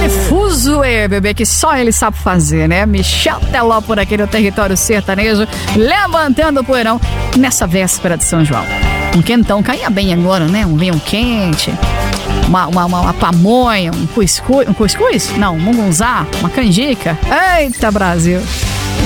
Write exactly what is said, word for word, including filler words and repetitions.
Aquele fuzuê, bebê, que só ele sabe fazer, né? Michel Teló por aqui no território sertanejo, levantando o poeirão nessa véspera de São João. Um quentão caía bem agora, né? Um vinho quente, uma, uma, uma, uma pamonha, um cuscuz, um cuscuz? Não, um mungunzá, uma canjica. Eita, Brasil!